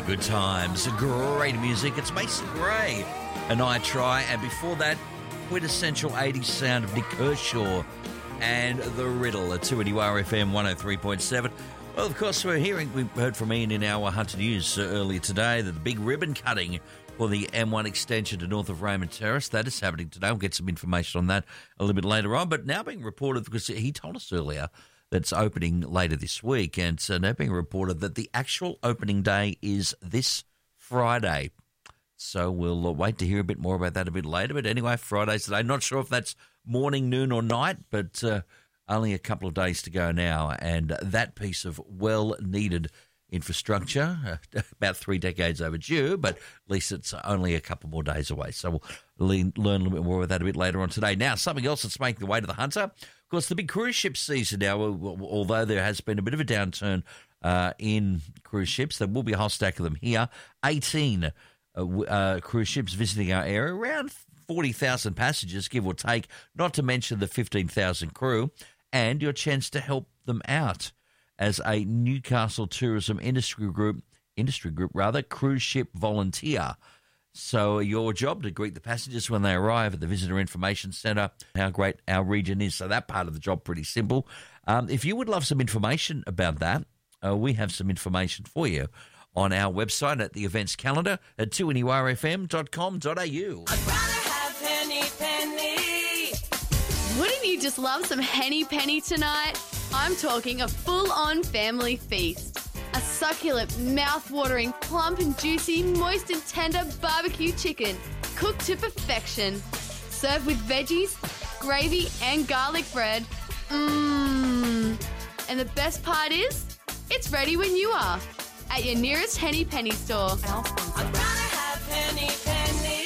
Good times, great music. It's Mason Gray and I Try. And before that, quintessential 80s sound of Nick Kershaw and The Riddle at 2NURFM 103.7. Well, of course, we heard from Ian in our Hunter News earlier today that the big ribbon cutting for the M1 extension to north of Raymond Terrace, that is happening today. We'll get some information on that a little bit later on. But now being reported, because he told us earlier that it's opening later this week, and so now being reported that the actual opening day is this Friday. So we'll wait to hear a bit more about that a bit later. But anyway, Friday's today. Not sure if that's morning, noon or night, but only a couple of days to go now. And that piece of well-needed infrastructure, about 3 decades overdue, but at least it's only a couple more days away. So we'll learn a little bit more about that a bit later on today. Now, something else that's making the way to the Hunter, of course, the big cruise ship season now, although there has been a bit of a downturn in cruise ships, there will be a whole stack of them here. 18 cruise ships visiting our area, around 40,000 passengers, give or take, not to mention the 15,000 crew, and your chance to help them out as a Newcastle Tourism Industry Group, cruise ship volunteer. So your job to greet the passengers when they arrive at the Visitor Information Centre, how great our region is. So that part of the job, pretty simple. If you would love some information about that, we have some information for you on our website at the events calendar at 2NURFM.com.au. I'd rather have Henny Penny. Wouldn't you just love some Henny Penny tonight? I'm talking a full-on family feast. A succulent, mouth-watering, plump and juicy, moist and tender barbecue chicken, cooked to perfection. Served with veggies, gravy and garlic bread. Mmm. And the best part is, it's ready when you are. At your nearest Henny Penny store. I'd rather have Henny Penny.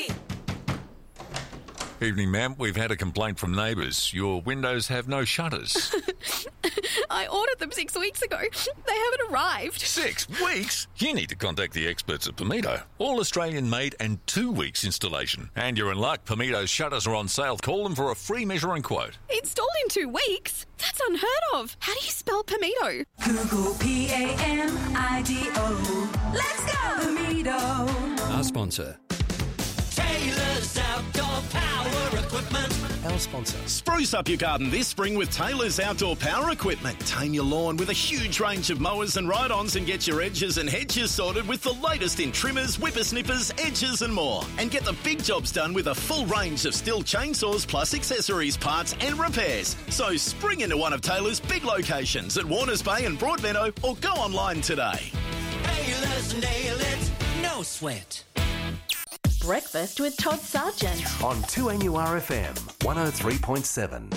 Evening, ma'am. We've had a complaint from neighbours. Your windows have no shutters. I ordered them 6 weeks ago. They haven't arrived. 6 weeks? You need to contact the experts at Pimento. All Australian made and 2 weeks installation. And you're in luck. Pimeto's shutters are on sale. Call them for a free measuring quote. Installed in 2 weeks? That's unheard of. How do you spell Pimento? Google P-A-M-I-D-O. Let's go, Pimento. Our sponsor. Taylor's Outdoor Power Equipment. Our sponsor. Spruce up your garden this spring with Taylor's Outdoor Power Equipment. Tame your lawn with a huge range of mowers and ride-ons and get your edges and hedges sorted with the latest in trimmers, whippersnippers, edges and more. And get the big jobs done with a full range of Stihl chainsaws plus accessories, parts and repairs. So spring into one of Taylor's big locations at Warners Bay and Broadmeadow or go online today. Taylor's nail it, no sweat. Breakfast with Todd Sargent on 2NURFM 103.7.